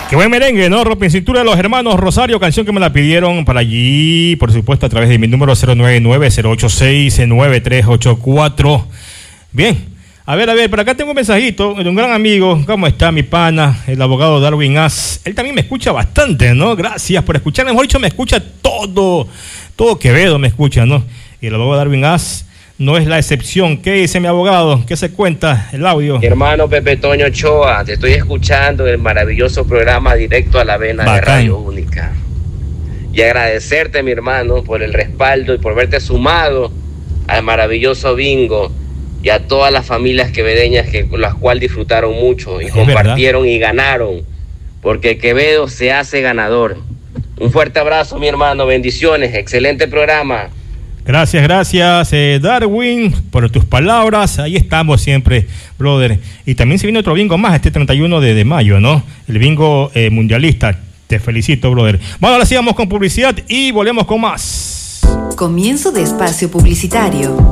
Qué buen merengue, ¿no? Ropa en cintura de los hermanos Rosario, canción que me la pidieron para allí, por supuesto, a través de mi número 099-086-9384. Bien, a ver, por acá tengo un mensajito de un gran amigo. ¿Cómo está mi pana, el abogado Darwin As? Él también me escucha bastante, ¿no? Gracias por escucharme. Mejor dicho, me escucha todo Quevedo me escucha, ¿no? Y el abogado Darwin As no es la excepción. ¿Qué dice mi abogado? ¿Qué se cuenta el audio? Hermano Pepe Toño Ochoa, te estoy escuchando en el maravilloso programa Directo a la Vena de Radio Única. Y agradecerte, mi hermano, por el respaldo y por verte sumado al maravilloso bingo y a todas las familias quevedeñas con las cuales disfrutaron mucho y compartieron, ¿verdad? Y ganaron, porque Quevedo se hace ganador. Un fuerte abrazo, mi hermano, bendiciones, excelente programa. Gracias, Darwin, por tus palabras. Ahí estamos siempre, brother. Y también se viene otro bingo más este 31 de mayo, ¿no? El bingo mundialista. Te felicito, brother. Bueno, ahora sigamos con publicidad y volvemos con más. Comienzo de espacio publicitario.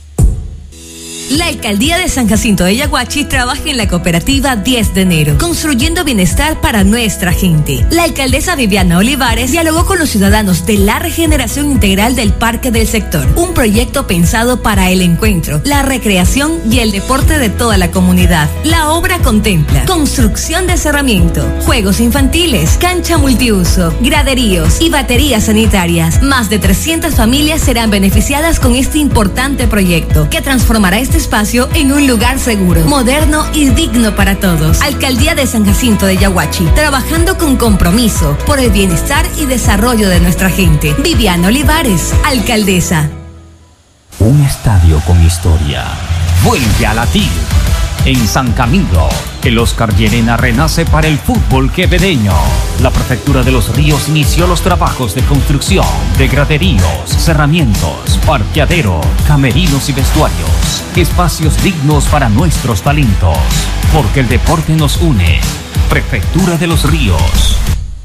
La Alcaldía de San Jacinto de Yaguachi trabaja en la cooperativa 10 de enero, construyendo bienestar para nuestra gente. La alcaldesa Viviana Olivares dialogó con los ciudadanos de la regeneración integral del Parque del Sector, un proyecto pensado para el encuentro, la recreación y el deporte de toda la comunidad. La obra contempla construcción de cerramiento, juegos infantiles, cancha multiuso, graderíos y baterías sanitarias. Más de 300 familias serán beneficiadas con este importante proyecto, que transformará este espacio en un lugar seguro, moderno y digno para todos. Alcaldía de San Jacinto de Yaguachi, trabajando con compromiso por el bienestar y desarrollo de nuestra gente. Viviana Olivares, alcaldesa. Un estadio con historia vuelve a latir. En San Camilo, el Oscar Llerena renace para el fútbol quevedeño. La Prefectura de los Ríos inició los trabajos de construcción de graderíos, cerramientos, parqueadero, camerinos y vestuarios. Espacios dignos para nuestros talentos, porque el deporte nos une. Prefectura de los Ríos.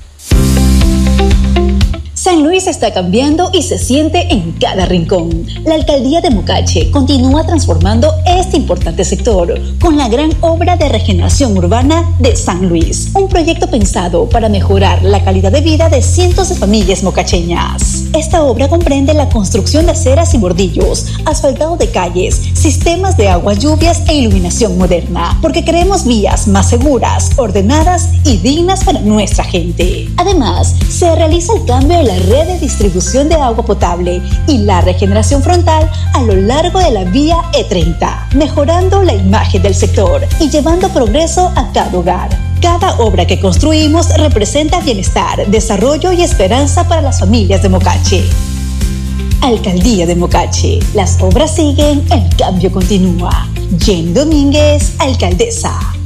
San Luis está cambiando y se siente en cada rincón. La alcaldía de Mocache continúa transformando este importante sector con la gran obra de regeneración urbana de San Luis, un proyecto pensado para mejorar la calidad de vida de cientos de familias mocacheñas. Esta obra comprende la construcción de aceras y bordillos, asfaltado de calles, sistemas de agua, lluvias e iluminación moderna, porque queremos vías más seguras, ordenadas y dignas para nuestra gente. Además, se realiza el cambio de la red de distribución de agua potable y la regeneración frontal a lo largo de la vía E30, mejorando la imagen del sector y llevando progreso a cada hogar. Cada obra que construimos representa bienestar, desarrollo y esperanza para las familias de Mocache. Alcaldía de Mocache, las obras siguen, el cambio continúa. Jenny Domínguez, alcaldesa.